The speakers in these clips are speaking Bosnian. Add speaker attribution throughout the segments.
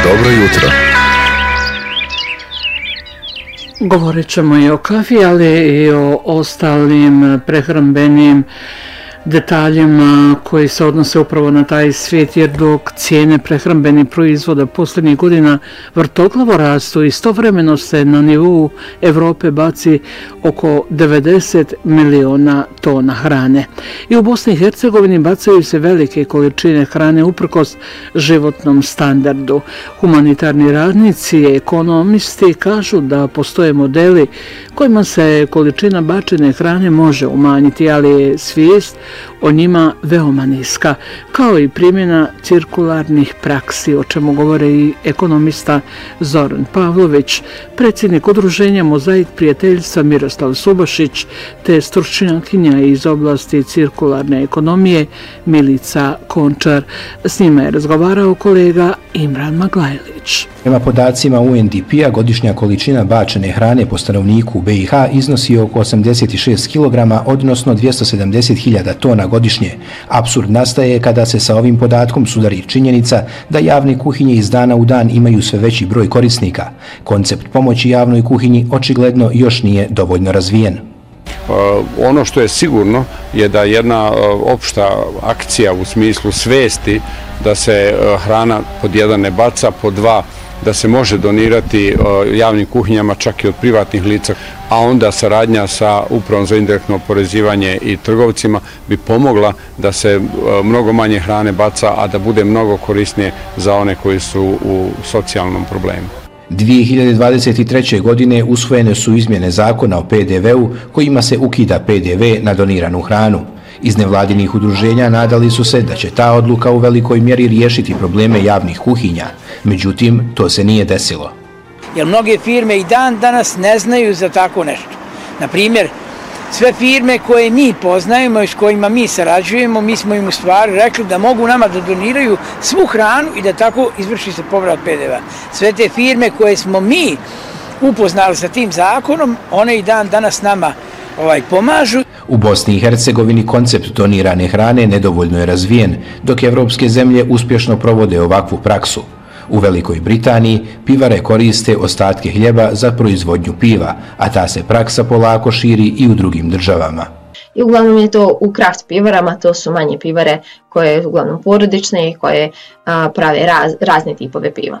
Speaker 1: Dobro jutro.
Speaker 2: Govorit ćemo i o kafi, ali i o ostalim prehrambenim detaljima koji se odnose upravo na taj svijet, jer dok cijene prehrambenih proizvoda posljednjih godina vrtoglavo rastu, istovremeno se na nivou Evrope baci oko 90 miliona tona hrane. I u Bosni i Hercegovini bacaju se velike količine hrane uprkos životnom standardu. Humanitarni radnici i ekonomisti kažu da postoje modeli kojima se količina bačene hrane može umanjiti, ali je svijest o njima veoma niska, kao i primjena cirkularnih praksi, o čemu govore i ekonomista Zoran Pavlović, predsjednik udruženja Mozaik prijateljstva Miroslav Subašić, te stručnjakinja iz oblasti cirkularne ekonomije Milica Končar. S njima je razgovarao kolega Imran Maglajlić.
Speaker 3: Prema podacima UNDP-a godišnja količina bačene hrane po stanovniku u BiH iznosi oko 86 kg, odnosno 270.000 tona godišnje. Apsurd nastaje kada se sa ovim podatkom sudari činjenica da javne kuhinje iz dana u dan imaju sve veći broj korisnika. Koncept pomoći javnoj kuhinji očigledno još nije dovoljno razvijen.
Speaker 4: Ono što je sigurno je da jedna opšta akcija u smislu svesti da se hrana pod jedan ne baca, pod dva da se može donirati javnim kuhinjama čak i od privatnih lica, a onda saradnja sa Upravom za indirektno oporezivanje i trgovcima bi pomogla da se mnogo manje hrane baca, a da bude mnogo korisnije za one koji su u socijalnom problemu.
Speaker 3: 2023. godine usvojene su izmjene zakona o PDV-u kojima se ukida PDV na doniranu hranu. Iz nevladinih udruženja nadali su se da će ta odluka u velikoj mjeri riješiti probleme javnih kuhinja. Međutim, to se nije desilo.
Speaker 5: Jer mnoge firme i dan danas ne znaju za tako nešto. Na primjer, sve firme koje mi poznajemo i s kojima mi sarađujemo, mi smo im u stvari rekli da mogu nama da doniraju svu hranu i da tako izvrši se povrat PDV-a. Sve te firme koje smo mi upoznali sa tim zakonom, one i dan danas nama pomažu.
Speaker 3: U Bosni i Hercegovini koncept donirane hrane nedovoljno je razvijen, dok evropske zemlje uspješno provode ovakvu praksu. U Velikoj Britaniji pivare koriste ostatke hljeba za proizvodnju piva, a ta se praksa polako širi i u drugim državama.
Speaker 6: I uglavnom je to u kraft pivarama, to su manje pivare koje su uglavnom porodične i koje prave razne tipove piva.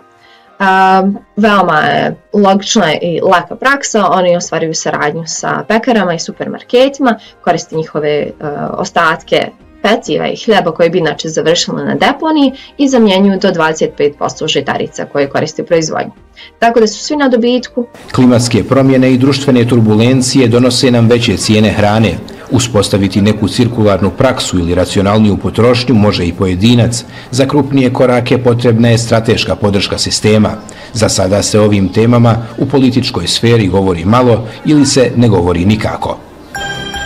Speaker 6: Veoma je logična i laka praksa, oni ostvaruju saradnju sa pekarama i supermarketima, koriste njihove ostatke peciva i hljeba koje bi inače završilo na deponiji i zamjenjuju do 25% žitarica koje koriste u proizvodnji. Tako da su svi na dobitku.
Speaker 3: Klimatske promjene i društvene turbulencije donose nam veće cijene hrane. Uspostaviti neku cirkularnu praksu ili racionalniju potrošnju može i pojedinac. Za krupnije korake potrebna je strateška podrška sistema. Za sada se ovim temama u političkoj sferi govori malo ili se ne govori nikako.